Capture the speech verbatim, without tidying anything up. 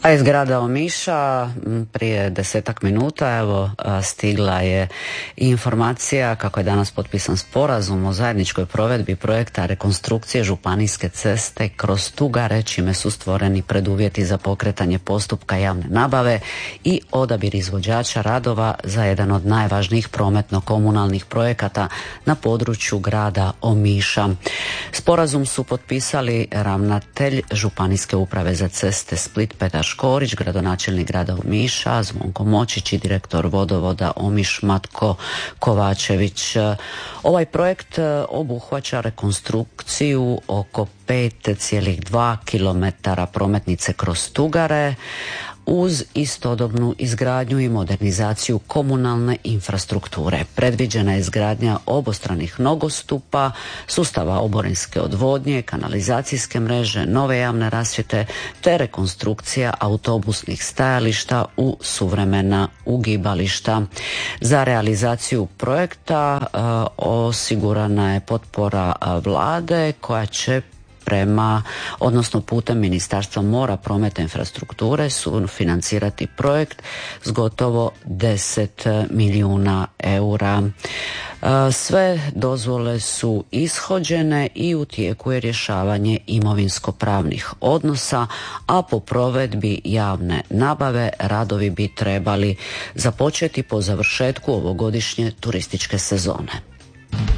A iz grada Omiša prije desetak minuta evo stigla je informacija kako je danas potpisan sporazum o zajedničkoj provedbi projekta rekonstrukcije županijske ceste kroz Tugare, čime su stvoreni preduvjeti za pokretanje postupka javne nabave i odabir izvođača radova za jedan od najvažnijih prometno-komunalnih projekata na području grada Omiša. Sporazum su potpisali ravnatelj Županijske uprave za ceste Split Petar Škorić, gradonačelnik grada Omiša Zvonko Močić i direktor vodovoda Omiš Matko Kovačević. Ovaj projekt obuhvaća rekonstrukciju oko pet zarez dva kilometara prometnice kroz Tugare uz istodobnu izgradnju i modernizaciju komunalne infrastrukture. Predviđena je izgradnja obostranih nogostupa, sustava oborinske odvodnje, kanalizacijske mreže, nove javne rasvjete te rekonstrukcija autobusnih stajališta u suvremena ugibališta. Za realizaciju projekta uh, osigurana je potpora vlade koja će prema, odnosno putem Ministarstva mora, prometa i infrastrukture sufinancirati projekt s gotovo deset milijuna eura. Sve dozvole su ishođene i u tijeku je rješavanje imovinsko-pravnih odnosa, a po provedbi javne nabave radovi bi trebali započeti po završetku ovogodišnje turističke sezone.